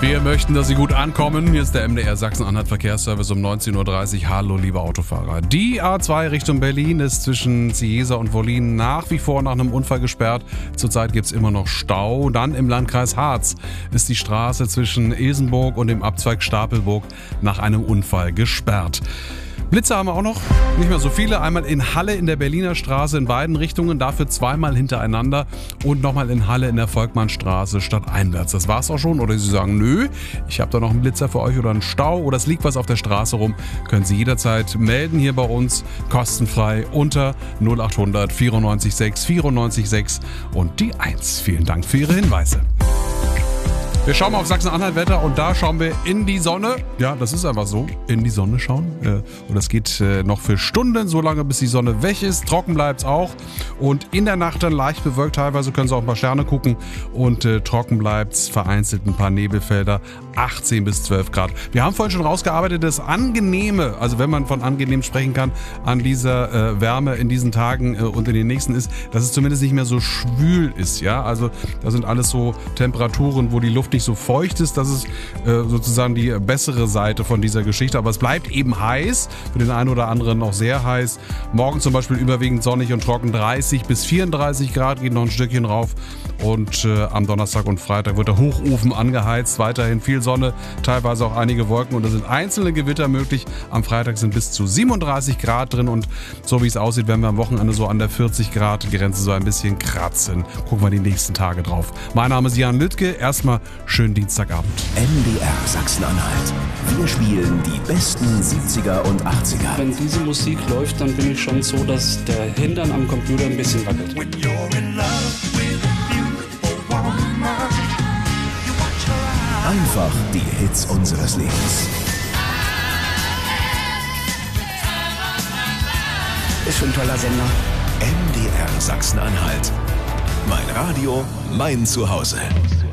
Wir möchten, dass Sie gut ankommen. Hier ist der MDR Sachsen-Anhalt Verkehrsservice um 19.30 Uhr. Hallo, liebe Autofahrer. Die A2 Richtung Berlin ist zwischen Ciesa und Wollin nach wie vor nach einem Unfall gesperrt. Zurzeit gibt es immer noch Stau. Dann im Landkreis Harz ist die Straße zwischen Ilsenburg und dem Abzweig Stapelburg nach einem Unfall gesperrt. Blitze haben wir auch noch, nicht mehr so viele. Einmal in Halle in der Berliner Straße in beiden Richtungen, dafür zweimal hintereinander und nochmal in Halle in der Volkmannstraße stadteinwärts. Das war's auch schon. Oder Sie sagen, nö, ich habe da noch einen Blitzer für euch oder einen Stau oder es liegt was auf der Straße rum, können Sie jederzeit melden hier bei uns, kostenfrei unter 0800 94 6 94 6 und die 1. Vielen Dank für Ihre Hinweise. Wir schauen mal auf Sachsen-Anhalt-Wetter und da schauen wir in die Sonne. Ja, das ist einfach so. In die Sonne schauen. Und das geht noch für Stunden, so lange bis die Sonne weg ist. Trocken bleibt es auch. Und in der Nacht dann leicht bewölkt. Teilweise können Sie auch ein paar Sterne gucken. Und trocken bleibt es. Vereinzelt ein paar Nebelfelder. 18 bis 12 Grad. Wir haben vorhin schon rausgearbeitet, das Angenehme, also wenn man von angenehm sprechen kann, an dieser Wärme in diesen Tagen und in den nächsten ist, dass es zumindest nicht mehr so schwül ist. Ja, also da sind alles so Temperaturen, wo die Luft nicht so feucht ist. Das ist sozusagen die bessere Seite von dieser Geschichte. Aber es bleibt eben heiß. Für den einen oder anderen noch sehr heiß. Morgen zum Beispiel überwiegend sonnig und trocken 30 bis 34 Grad. Geht noch ein Stückchen rauf. Und am Donnerstag und Freitag wird der Hochofen angeheizt. Weiterhin viel Sonne, teilweise auch einige Wolken. Und da sind einzelne Gewitter möglich. Am Freitag sind bis zu 37 Grad drin. Und so wie es aussieht, werden wir am Wochenende so an der 40 Grad Grenze so ein bisschen kratzen. Gucken wir die nächsten Tage drauf. Mein Name ist Jan Lüttke. Erstmal schönen Dienstagabend. MDR Sachsen-Anhalt. Wir spielen die besten 70er und 80er. Wenn diese Musik läuft, dann bin ich schon so, dass der Hintern am Computer ein bisschen wackelt. Einfach die Hits unseres Lebens. Ist schon ein toller Sender. MDR Sachsen-Anhalt. Mein Radio, mein Zuhause.